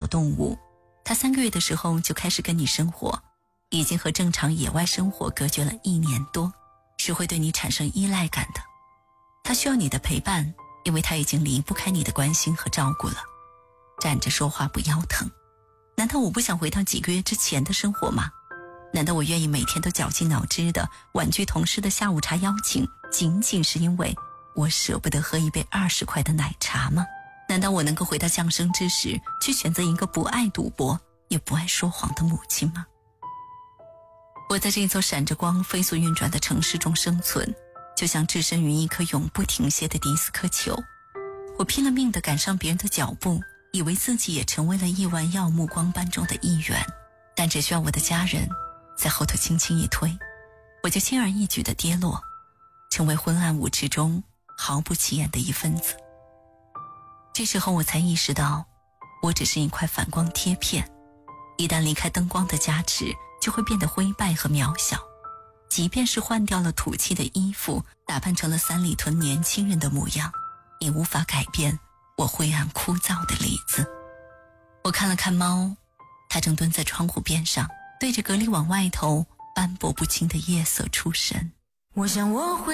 动物，它3个月的时候就开始跟你生活，已经和正常野外生活隔绝了1年多，是会对你产生依赖感的。它需要你的陪伴，因为它已经离不开你的关心和照顾了。站着说话不腰疼，难道我不想回到几个月之前的生活吗？难道我愿意每天都绞尽脑汁的婉拒同事的下午茶邀请，仅仅是因为我舍不得喝一杯20块的奶茶吗？难道我能够回到降生之时，去选择一个不爱赌博也不爱说谎的母亲吗？我在这座闪着光飞速运转的城市中生存，就像置身于一颗永不停歇的迪斯科球。我拼了命地赶上别人的脚步，以为自己也成为了亿万耀目光斑中的一员，但只需要我的家人在后头轻轻一推，我就轻而易举地跌落，成为昏暗舞池中毫不起眼的一份子。这时候我才意识到，我只是一块反光贴片，一旦离开灯光的加持，就会变得灰败和渺小。即便是换掉了土气的衣服，打扮成了三里屯年轻人的模样，也无法改变我灰暗枯燥的里子。我看了看猫，它正蹲在窗户边上，对着隔离网外头斑驳不清的夜色出神。我想我会